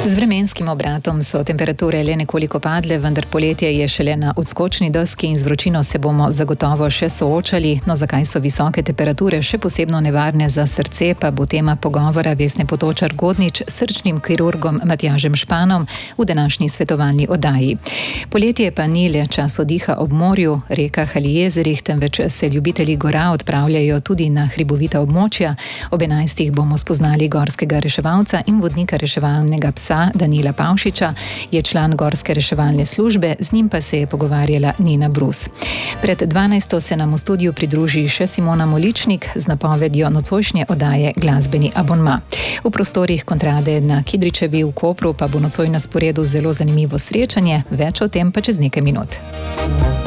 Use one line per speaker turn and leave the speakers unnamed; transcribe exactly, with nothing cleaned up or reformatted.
Z vremenskim obratom so temperature le nekoliko padle, vendar poletje je šele na odskočni deski in z vročino se bomo zagotovo še soočali. No, zakaj so visoke temperature še posebno nevarne za srce, pa bo tema pogovora Vesne Potočar-Godnič s srčnim kirurgom Matjažem Španom v današnji svetovalni oddaji. Poletje pa ni le čas oddiha ob morju, rekah ali jezerih, temveč se ljubitelji gora odpravljajo tudi na hribovita območja. Ob enajstih bomo spoznali gorskega reševalca in vodnika reševalnega psa Danila Pavšiča, je član Gorske reševalne službe, z njim pa se je pogovarjala Nina Brus. Pred dvanajsto se nam v studiu pridruži še Simona Moličnik z napovedjo nocojšnje oddaje Glasbeni abonma. V prostorih Kontrade na Kidričevi v Kopru pa bo nocoj na sporedu zelo zanimivo srečanje, več o tem pa čez nekaj minut.